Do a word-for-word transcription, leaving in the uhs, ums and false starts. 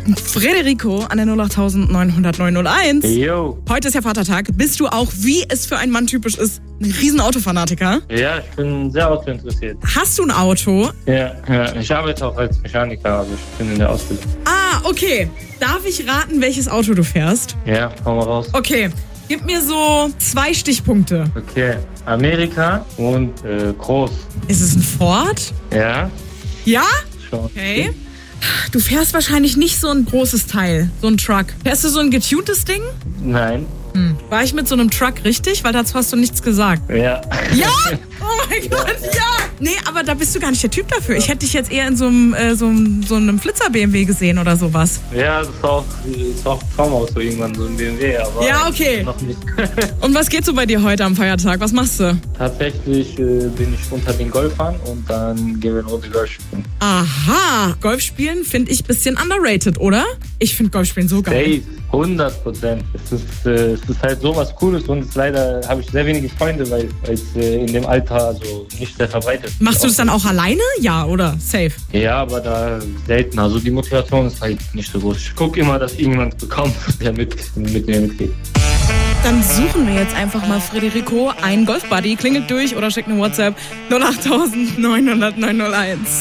Frederico an der null acht neun null null neun null eins. Jo. Heute ist ja Vatertag. Bist du auch, wie es für einen Mann typisch ist, ein riesen Autofanatiker? Ja, ich bin sehr autointeressiert. Hast du ein Auto? Ja, ja, ich arbeite auch als Mechaniker, also ich bin in der Ausbildung. Ah, okay. Darf ich raten, welches Auto du fährst? Ja, hau mal raus. Okay, gib mir so zwei Stichpunkte. Okay, Amerika und äh, groß. Ist es ein Ford? Ja, Ja? schon. Okay. Du fährst wahrscheinlich nicht so ein großes Teil, so ein Truck. Fährst du so ein getuntes Ding? Nein. Hm. War ich mit so einem Truck richtig? Weil dazu hast du nichts gesagt. Ja. Ja? Oh mein Gott, ja! Nee, aber da bist du gar nicht der Typ dafür. Ich hätte dich jetzt eher in so einem, äh, so einem, so einem Flitzer-B M W gesehen oder sowas. Ja, das ist auch, das ist auch ein Traumauto irgendwann, so ein B M W, aber Ja, okay. noch nicht. Und was geht so bei dir heute am Feiertag? Was machst du? Tatsächlich äh, bin ich unter den Golfern und dann gehen wir eine Runde Golf spielen. Aha, Golf spielen finde ich ein bisschen underrated, oder? Ich finde Golf spielen so geil. Safe, hundert Prozent. Es ist, äh, es ist halt so was Cooles und es leider habe ich sehr wenige Freunde, weil es äh, in dem Alter also nicht sehr verbreitet ist. Machst du das dann auch alleine? Ja, oder? Safe. Ja, aber da selten. Also die Motivation ist halt nicht so groß. Ich gucke immer, dass irgendjemand bekommt, der mit, mit mir mitgeht. Dann suchen wir jetzt einfach mal Frederico einen Golfbuddy. Klingelt durch oder schickt eine WhatsApp null acht neun null null neun null eins.